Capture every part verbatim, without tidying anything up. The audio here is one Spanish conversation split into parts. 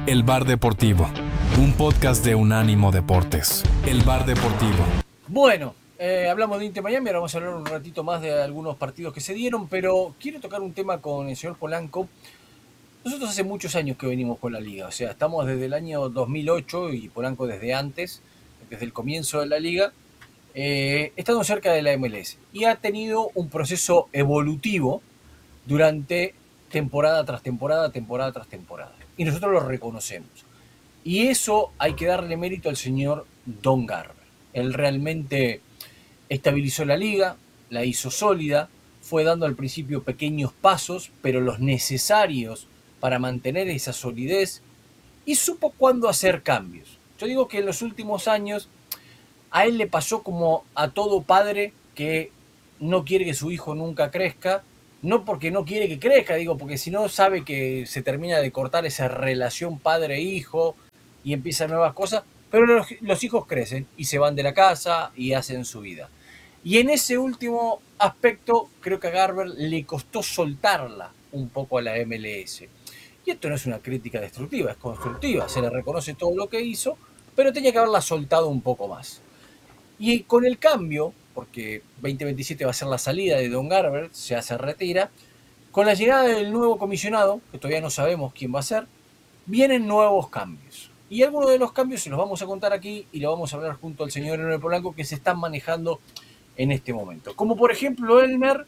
El Bar Deportivo, un podcast de Unánimo Deportes. El Bar Deportivo. Bueno, eh, hablamos de Inter Miami, ahora vamos a hablar un ratito más de algunos partidos que se dieron, pero quiero tocar un tema con el señor Polanco. Nosotros hace muchos años que venimos con la liga, o sea, estamos desde el año dos mil ocho y Polanco desde antes, desde el comienzo de la liga, eh, estando cerca de la M L S. Y ha tenido un proceso evolutivo durante temporada tras temporada, temporada tras temporada. Y nosotros lo reconocemos. Y eso hay que darle mérito al señor Don Garber. Él realmente estabilizó la liga, la hizo sólida, fue dando al principio pequeños pasos, pero los necesarios para mantener esa solidez, y supo cuándo hacer cambios. Yo digo que en los últimos años a él le pasó como a todo padre que no quiere que su hijo nunca crezca, no porque no quiere que crezca, digo, porque si no sabe que se termina de cortar esa relación padre-hijo y empiezan nuevas cosas, pero los, los hijos crecen y se van de la casa y hacen su vida. Y en ese último aspecto, creo que a Garber le costó soltarla un poco a la M L S. Y esto no es una crítica destructiva, es constructiva, se le reconoce todo lo que hizo, pero tenía que haberla soltado un poco más. Y con el cambio, porque veinte veintisiete va a ser la salida de Don Garber, ya se retira, con la llegada del nuevo comisionado, que todavía no sabemos quién va a ser, vienen nuevos cambios. Y algunos de los cambios se los vamos a contar aquí y lo vamos a hablar junto al señor Elmer Polanco, que se están manejando en este momento. Como por ejemplo, Elmer,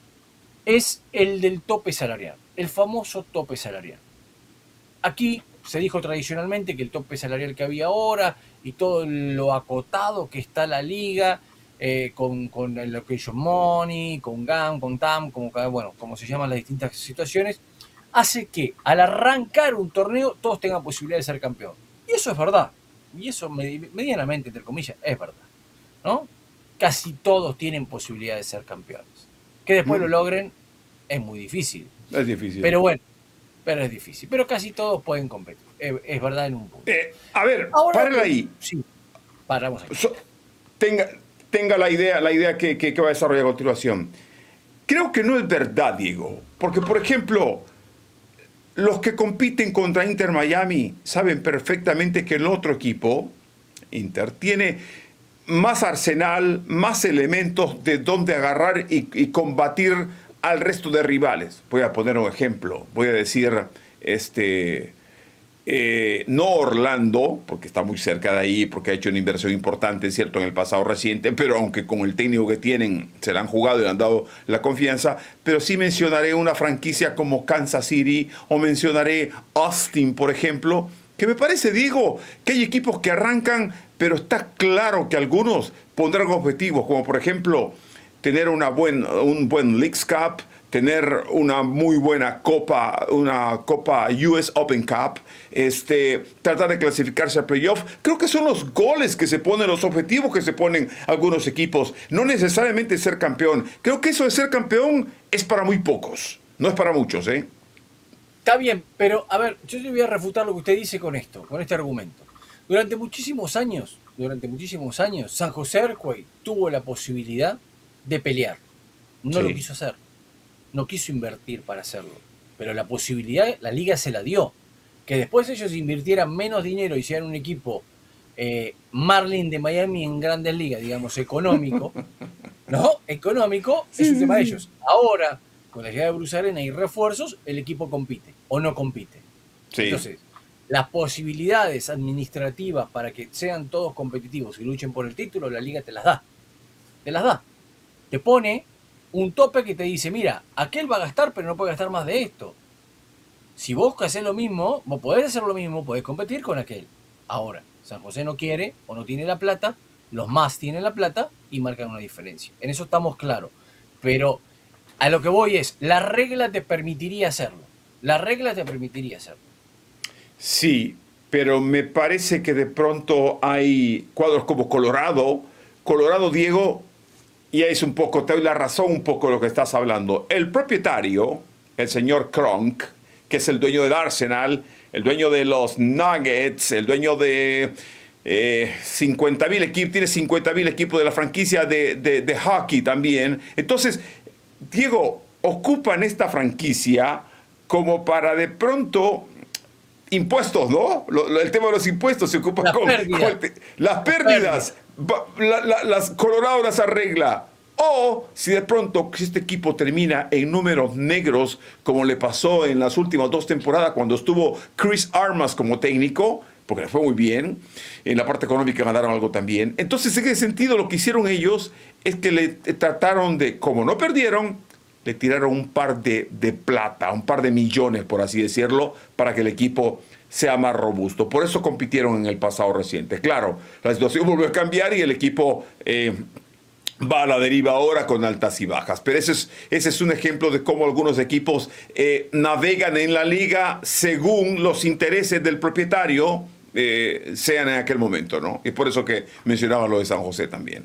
es el del tope salarial, el famoso tope salarial. Aquí se dijo tradicionalmente que el tope salarial que había ahora y todo lo acotado que está la liga, eh, con, con el location money, con G A M, con T A M, como, bueno, como se llaman las distintas situaciones, hace que al arrancar un torneo todos tengan posibilidad de ser campeón. Y eso es verdad. Y eso medianamente, entre comillas, es verdad, ¿no? Casi todos tienen posibilidad de ser campeones. Que después mm. lo logren es muy difícil. Es difícil. Pero bueno, pero es difícil. Pero casi todos pueden competir. Es, es verdad en un punto. Eh, a ver, ahora, párala ahí. Sí, paramos aquí. So, tenga, tenga la idea, la idea que, que, que va a desarrollar a continuación. Creo que no es verdad, Diego. Porque, por ejemplo, los que compiten contra Inter Miami saben perfectamente que el otro equipo, Inter, tiene más arsenal, más elementos de donde agarrar y, y combatir al resto de rivales. Voy a poner un ejemplo. Voy a decir, este, eh, no Orlando, porque está muy cerca de ahí, porque ha hecho una inversión importante, cierto, en el pasado reciente, pero aunque con el técnico que tienen se la han jugado y le han dado la confianza, pero sí mencionaré una franquicia como Kansas City, o mencionaré Austin, por ejemplo, que me parece, Diego, que hay equipos que arrancan, pero está claro que algunos pondrán objetivos, como por ejemplo tener una buen, un buen Leagues Cup, tener una muy buena Copa, una Copa U S Open Cup, este, tratar de clasificarse al playoff. Creo que son los goles que se ponen, los objetivos que se ponen algunos equipos, no necesariamente ser campeón. Creo que eso de ser campeón es para muy pocos, no es para muchos, ¿eh? Está bien, pero a ver, yo le voy a refutar lo que usted dice con esto, con este argumento. Durante muchísimos años, durante muchísimos años, San José Earthquake tuvo la posibilidad de pelear. No sí. lo quiso hacer. No quiso invertir para hacerlo. Pero la posibilidad, la liga se la dio. Que después ellos invirtieran menos dinero y hicieran un equipo eh, Marlin de Miami en Grandes Ligas, digamos, económico. ¿No? Económico sí, es un tema de ellos. Ahora, con la llegada de Bruce Arena y refuerzos, el equipo compite o no compite. Sí. Entonces, las posibilidades administrativas para que sean todos competitivos y luchen por el título, la liga te las da. Te las da. Te pone un tope que te dice, mira, aquel va a gastar, pero no puede gastar más de esto. Si vos haces lo mismo, vos podés hacer lo mismo, podés competir con aquel. Ahora, San José no quiere o no tiene la plata, los más tienen la plata y marcan una diferencia. En eso estamos claros. Pero a lo que voy es, la regla te permitiría hacerlo. La regla te permitiría hacerlo. Sí, pero me parece que de pronto hay cuadros como Colorado. Colorado, Diego, y es un poco, te doy la razón un poco de lo que estás hablando. El propietario, el señor Kronk, que es el dueño del Arsenal, el dueño de los Nuggets, el dueño de eh, cincuenta mil equipos, tiene cincuenta mil equipos de la franquicia de, de, de hockey también. Entonces, Diego, ocupan esta franquicia como para de pronto impuestos, ¿no? Lo, lo, el tema de los impuestos se ocupa las con, pérdidas. con el, las pérdidas. Va, la, la, las Colorado las arregla. O si de pronto este equipo termina en números negros, como le pasó en las últimas dos temporadas cuando estuvo Chris Armas como técnico, porque le fue muy bien, en la parte económica ganaron algo también. Entonces, en ese sentido, lo que hicieron ellos es que le trataron de, como no perdieron, le tiraron un par de, de plata, un par de millones, por así decirlo, para que el equipo sea más robusto. Por eso compitieron en el pasado reciente. Claro, la situación volvió a cambiar y el equipo eh, va a la deriva ahora con altas y bajas. Pero ese es, ese es un ejemplo de cómo algunos equipos eh, navegan en la liga según los intereses del propietario eh, sean en aquel momento, ¿no? Y por eso que mencionaba lo de San José también.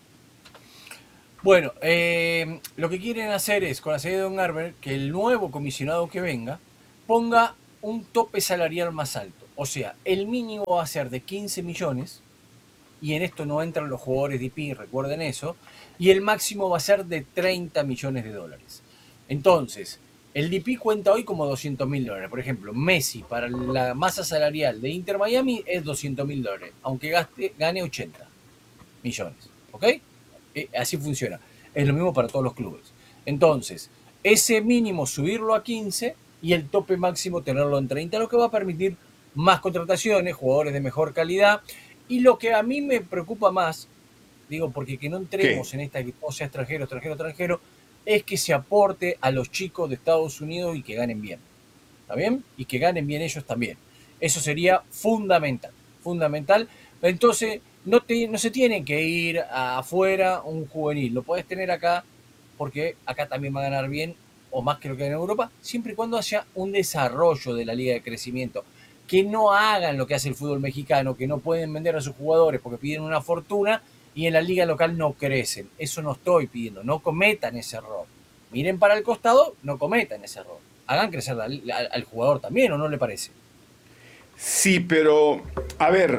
Bueno, eh, lo que quieren hacer es, con la salida de Don Garber, que el nuevo comisionado que venga ponga un tope salarial más alto. O sea, el mínimo va a ser de quince millones, y en esto no entran los jugadores de I P I, recuerden eso, y el máximo va a ser de treinta millones de dólares. Entonces, el D P I cuenta hoy como doscientos mil dólares. Por ejemplo, Messi para la masa salarial de Inter Miami es doscientos mil dólares, aunque gaste, gane ochenta millones. ¿Ok? Así funciona. Es lo mismo para todos los clubes. Entonces, ese mínimo subirlo a quince y el tope máximo tenerlo en treinta, lo que va a permitir más contrataciones, jugadores de mejor calidad. Y lo que a mí me preocupa más, digo, porque que no entremos ¿Qué? en esta que todo sea extranjero, extranjero, extranjero, es que se aporte a los chicos de Estados Unidos y que ganen bien. ¿Está bien? Y que ganen bien ellos también. Eso sería fundamental. Fundamental. Entonces, no, te, no se tiene que ir afuera un juvenil. Lo puedes tener acá, porque acá también va a ganar bien, o más que lo que hay en Europa, siempre y cuando haya un desarrollo de la liga de crecimiento. Que no hagan lo que hace el fútbol mexicano, que no pueden vender a sus jugadores porque piden una fortuna y en la liga local no crecen. Eso no estoy pidiendo, no cometan ese error. Miren para el costado, no cometan ese error. Hagan crecer al, al jugador también, ¿o no le parece? Sí, pero, a ver,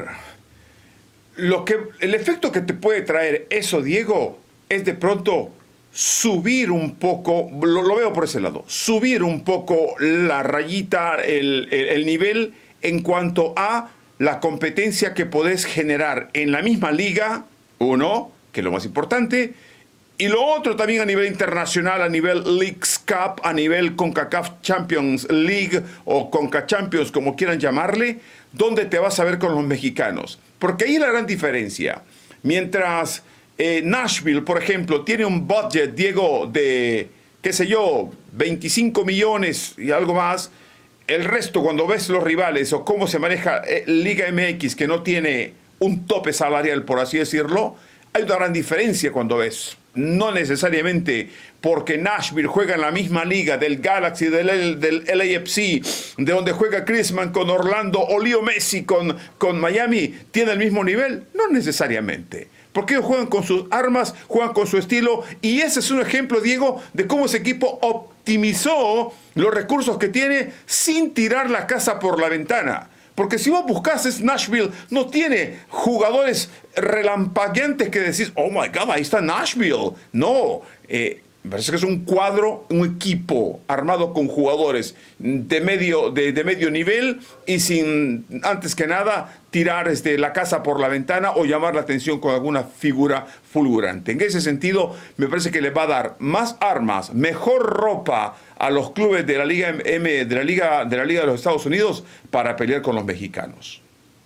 lo que, el efecto que te puede traer eso, Diego, es de pronto subir un poco, lo, lo veo por ese lado, subir un poco la rayita, el, el, el nivel en cuanto a la competencia que podés generar en la misma liga, uno, que es lo más importante, y lo otro también a nivel internacional, a nivel Leagues Cup, a nivel CONCACAF Champions League o CONCA Champions, como quieran llamarle, donde te vas a ver con los mexicanos. Porque ahí es la gran diferencia. Mientras eh, Nashville, por ejemplo, tiene un budget, Diego, de, qué sé yo, veinticinco millones y algo más, el resto, cuando ves los rivales o cómo se maneja eh, Liga M X, que no tiene un tope salarial, por así decirlo, hay una gran diferencia cuando ves. No necesariamente porque Nashville juega en la misma liga del Galaxy, del, del L A F C, de donde juega Griezmann con Orlando o Leo Messi con, con Miami, tiene el mismo nivel. No necesariamente. Porque ellos juegan con sus armas, juegan con su estilo, y ese es un ejemplo, Diego, de cómo ese equipo optimizó los recursos que tiene sin tirar la casa por la ventana. Porque si vos buscas, Nashville no tiene jugadores relampagueantes que decís, oh my God, ahí está Nashville. No, eh, me parece que es un cuadro, un equipo armado con jugadores de medio, de, de medio nivel y sin, antes que nada, tirar este, la casa por la ventana o llamar la atención con alguna figura fulgurante. En ese sentido, me parece que le va a dar más armas, mejor ropa a los clubes de la Liga M, de la Liga, de la Liga de los Estados Unidos para pelear con los mexicanos.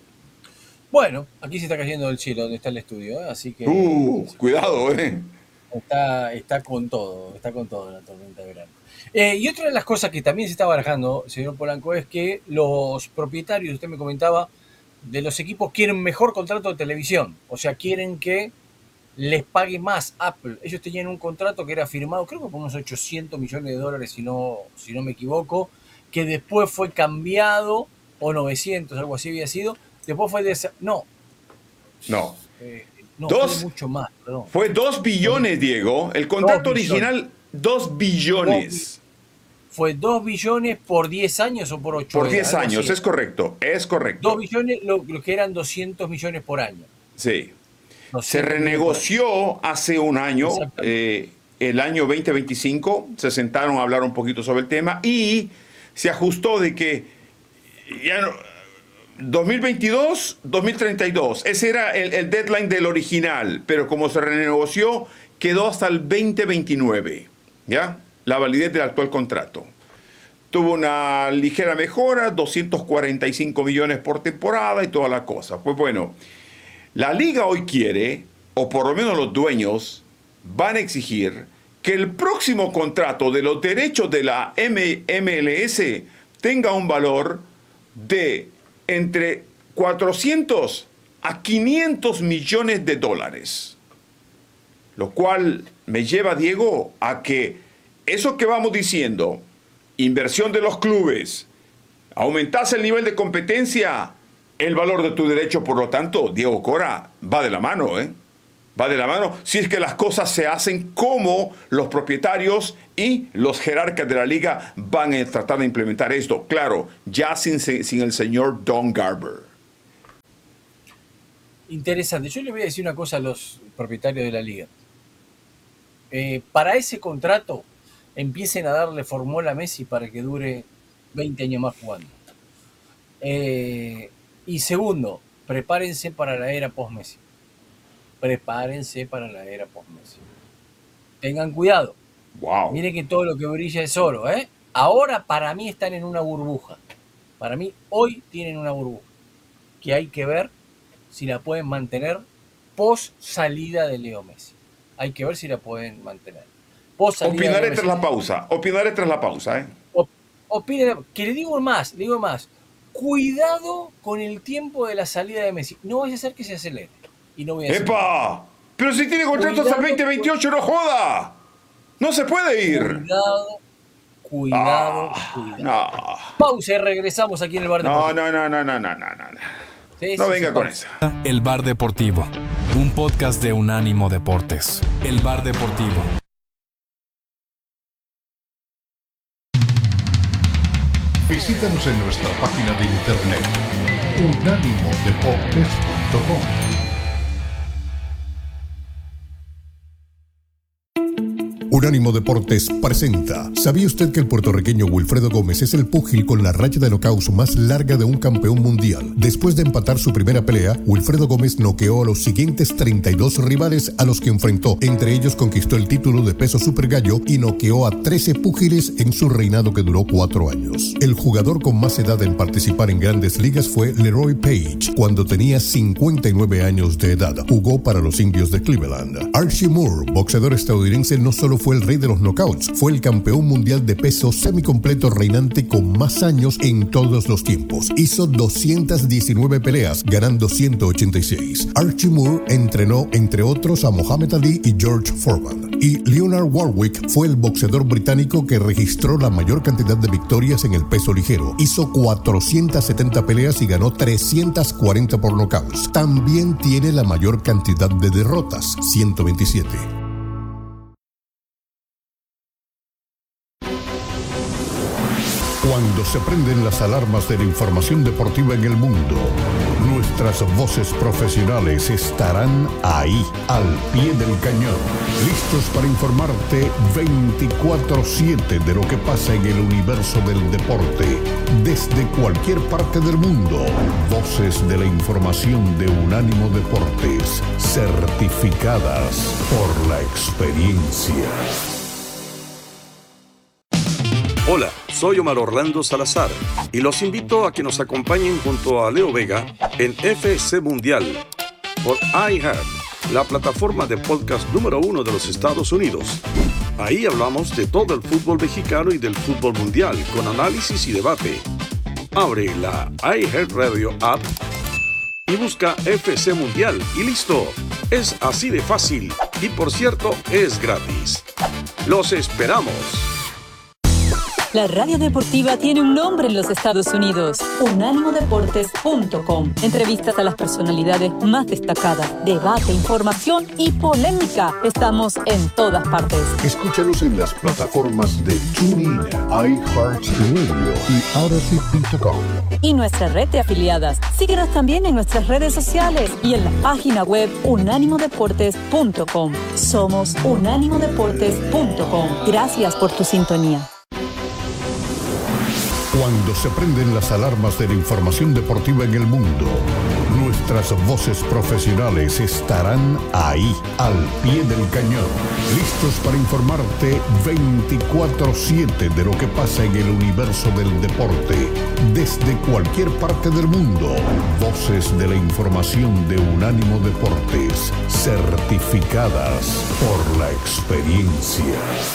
Bueno, aquí se está cayendo del cielo donde está el estudio, ¿eh? Así que... Uh, cuidado, eh. Está, está con todo, está con todo la tormenta de verano. Eh, y otra de las cosas que también se está barajando, señor Polanco, es que los propietarios, usted me comentaba, de los equipos quieren mejor contrato de televisión. O sea, quieren que les pague más Apple. Ellos tenían un contrato que era firmado, creo que por unos ochocientos millones de dólares, si no, si no me equivoco, que después fue cambiado, o novecientos, algo así había sido. Después fue de... No. No. Eh, No, dos, fue mucho más, perdón. Fue dos billones, Diego. El contrato dos original, dos billones. Fue dos billones por diez años o por ocho. Por diez años, es correcto, es correcto. Dos billones, lo, lo que eran doscientos millones por año. Sí. Se renegoció hace un año, eh, el año veinte veinticinco, se sentaron a hablar un poquito sobre el tema y se ajustó de que ya no, dos mil veintidós, dos mil treinta y dos. Ese era el, el deadline del original, pero como se renegoció, quedó hasta el veinte veintinueve, ¿ya? La validez del actual contrato. Tuvo una ligera mejora, doscientos cuarenta y cinco millones por temporada y toda la cosa. Pues bueno, la liga hoy quiere, o por lo menos los dueños, van a exigir que el próximo contrato de los derechos de la M L S tenga un valor de entre cuatrocientos a quinientos millones de dólares. Lo cual me lleva, Diego, a que eso que vamos diciendo, inversión de los clubes, aumentase el nivel de competencia, el valor de tu derecho, por lo tanto, Diego Cora, va de la mano, ¿eh? Va de la mano si es que las cosas se hacen como los propietarios y los jerarcas de la liga van a tratar de implementar esto. Claro, ya sin, sin el señor Don Garber. Interesante. Yo le voy a decir una cosa a los propietarios de la liga. Eh, para ese contrato, empiecen a darle fórmula a Messi para que dure veinte años más jugando. Eh, y segundo, prepárense para la era post-Messi. Prepárense para la era post-Messi. Tengan cuidado. Wow. Miren que todo lo que brilla es oro, ¿eh? Ahora para mí están en una burbuja. Para mí hoy tienen una burbuja. Que hay que ver si la pueden mantener post salida de Leo Messi. Hay que ver si la pueden mantener. Post Opinaré tras la pausa. Opinaré tras la pausa, ¿eh? Opine, que le digo más, le digo más. Cuidado con el tiempo de la salida de Messi. No vaya a ser que se acelere. Y no voy a ¡Epa! Pero si tiene contrato hasta el veinte veintiocho, no joda. No se puede ir. Cuidado, cuidado, ah, cuidado. No. Pausa y regresamos aquí en el bar deportivo. No, no, no, no, no, no, no, no. Sí, no sí, venga sí, con pausa. eso. El Bar Deportivo, un podcast de Unánimo Deportes. El Bar Deportivo. Visítanos en nuestra página de internet unánimo deportes punto com. Unánimo Deportes presenta. ¿Sabía usted que el puertorriqueño Wilfredo Gómez es el púgil con la racha de knockouts más larga de un campeón mundial? Después de empatar su primera pelea, Wilfredo Gómez noqueó a los siguientes treinta y dos rivales a los que enfrentó. Entre ellos conquistó el título de peso super gallo y noqueó a trece púgiles en su reinado que duró cuatro años. El jugador con más edad en participar en grandes ligas fue Leroy Page, cuando tenía cincuenta y nueve años de edad. Jugó para los Indios de Cleveland. Archie Moore, boxeador estadounidense, no solo fue el rey de los knockouts, fue el campeón mundial de peso semicompleto reinante con más años en todos los tiempos. Hizo doscientas diecinueve peleas, ganando ciento ochenta y seis. Archie Moore entrenó, entre otros, a Muhammad Ali y George Foreman. Y Leonard Warwick fue el boxeador británico que registró la mayor cantidad de victorias en el peso ligero. Hizo cuatrocientas setenta peleas y ganó trescientas cuarenta por knockouts. También tiene la mayor cantidad de derrotas, ciento veintisiete. Cuando se prenden las alarmas de la información deportiva en el mundo, nuestras voces profesionales estarán ahí, al pie del cañón, listos para informarte veinticuatro siete de lo que pasa en el universo del deporte, desde cualquier parte del mundo. Voces de la información de Unánimo Deportes, certificadas por la experiencia. Hola, soy Omar Orlando Salazar y los invito a que nos acompañen junto a Leo Vega en F C Mundial por iHeart, la plataforma de podcast número uno de los Estados Unidos. Ahí hablamos de todo el fútbol mexicano y del fútbol mundial con análisis y debate. Abre la iHeart Radio app y busca F C Mundial y listo. Es así de fácil y, por cierto, es gratis. ¡Los esperamos! La radio deportiva tiene un nombre en los Estados Unidos. unánimo deportes punto com. Entrevistas a las personalidades más destacadas, debate, información y polémica. Estamos en todas partes. Escúchanos en las plataformas de TuneIn, iHeartRadio y Odyssey punto com. Y nuestra red de afiliadas. Síguenos también en nuestras redes sociales y en la página web unánimo deportes punto com. Somos unánimo deportes punto com. Gracias por tu sintonía. Cuando se prenden las alarmas de la información deportiva en el mundo, nuestras voces profesionales estarán ahí, al pie del cañón, listos para informarte veinticuatro siete de lo que pasa en el universo del deporte, desde cualquier parte del mundo. Voces de la información de Unánimo Deportes, certificadas por la experiencia.